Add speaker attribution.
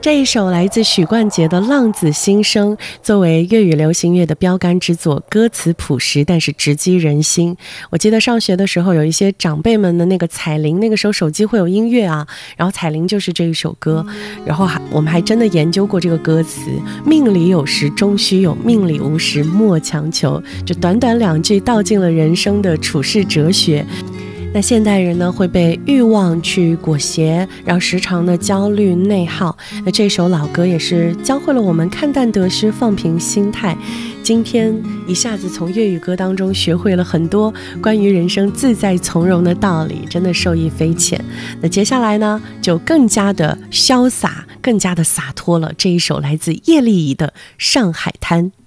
Speaker 1: 这一首来自许冠杰的《浪子心声》，作为粤语流行乐的标杆之作，歌词朴实，但是直击人心。我记得上学的时候，有一些长辈们的那个彩铃，那个时候手机会有音乐啊，然后彩铃就是这一首歌，然后我们还真的研究过这个歌词，命里有时终须有，命里无时莫强求，就短短2句道尽了人生的处世哲学。那现代人呢，会被欲望去裹挟，然后时常的焦虑内耗。那这首老歌也是教会了我们看淡得失，放平心态。今天一下子从粤语歌当中学会了很多关于人生自在从容的道理，真的受益匪浅。那接下来呢，就更加的潇洒，更加的洒脱了。这一首来自叶丽仪的《上海滩》。